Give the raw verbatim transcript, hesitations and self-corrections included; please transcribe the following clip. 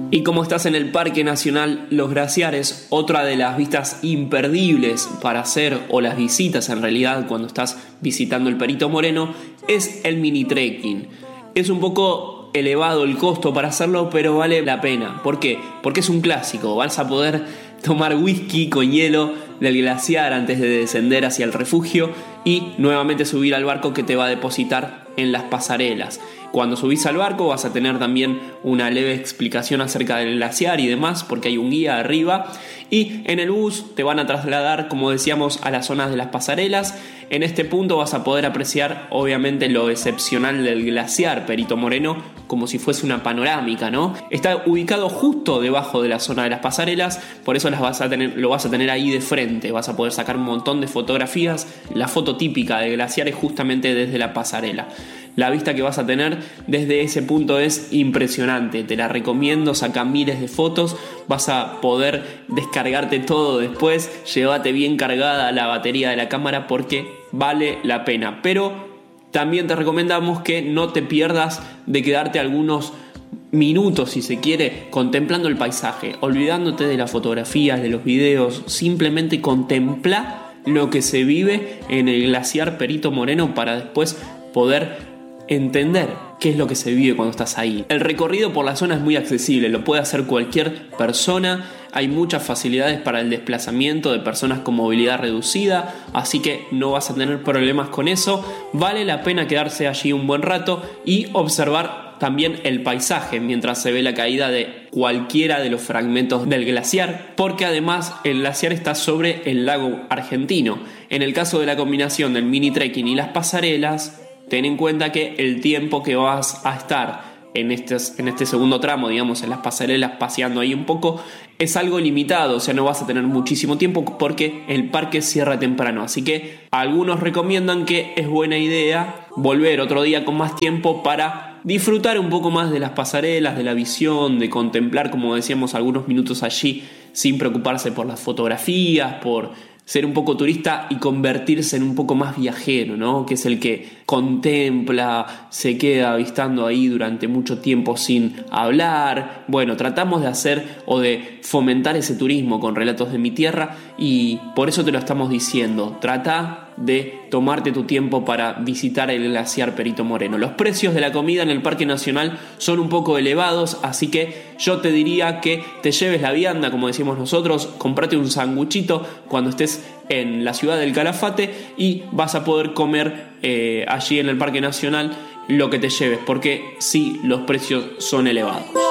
Y como estás en el Parque Nacional Los Glaciares, otra de las vistas imperdibles para hacer, o las visitas en realidad cuando estás visitando el Perito Moreno, es el mini trekking. Es un poco elevado el costo para hacerlo, pero vale la pena. ¿Por qué? Porque es un clásico. Vas a poder tomar whisky con hielo del glaciar antes de descender hacia el refugio y nuevamente subir al barco que te va a depositar en las pasarelas. Cuando subís al barco vas a tener también una leve explicación acerca del glaciar y demás, porque hay un guía arriba, y en el bus te van a trasladar, como decíamos, a las zonas de las pasarelas. En este punto vas a poder apreciar obviamente lo excepcional del glaciar Perito Moreno, como si fuese una panorámica, ¿no? Está ubicado justo debajo de la zona de las pasarelas, por eso las vas a tener, lo vas a tener ahí de frente, vas a poder sacar un montón de fotografías. La foto típica del glaciar es justamente desde la pasarela. La vista que vas a tener desde ese punto es impresionante, te la recomiendo, saca miles de fotos, vas a poder descargarte todo después, llévate bien cargada la batería de la cámara porque vale la pena. Pero también te recomendamos que no te pierdas de quedarte algunos minutos, si se quiere, contemplando el paisaje, olvidándote de las fotografías, de los videos, simplemente contempla lo que se vive en el glaciar Perito Moreno para después poder entender qué es lo que se vive cuando estás ahí. El recorrido por la zona es muy accesible, lo puede hacer cualquier persona. Hay muchas facilidades para el desplazamiento de personas con movilidad reducida, así que no vas a tener problemas con eso. Vale la pena quedarse allí un buen rato y observar también el paisaje mientras se ve la caída de cualquiera de los fragmentos del glaciar, porque además el glaciar está sobre el lago argentino. En el caso de la combinación del mini trekking y las pasarelas, ten en cuenta que el tiempo que vas a estar en este, en este segundo tramo, digamos, en las pasarelas paseando ahí un poco, es algo limitado, o sea, no vas a tener muchísimo tiempo porque el parque cierra temprano. Así que algunos recomiendan que es buena idea volver otro día con más tiempo para disfrutar un poco más de las pasarelas, de la visión, de contemplar, como decíamos, algunos minutos allí sin preocuparse por las fotografías, por ser un poco turista y convertirse en un poco más viajero, ¿no? Que es el que contempla, se queda avistando ahí durante mucho tiempo sin hablar. Bueno, tratamos de hacer o de fomentar ese turismo con Relatos de mi Tierra y por eso te lo estamos diciendo. Trata de tomarte tu tiempo para visitar el glaciar Perito Moreno. Los precios de la comida en el Parque Nacional son un poco elevados, así que yo te diría que te lleves la vianda, como decimos nosotros, comprate un sanguchito cuando estés en la ciudad del Calafate y vas a poder comer eh, allí en el Parque Nacional lo que te lleves, porque sí, los precios son elevados.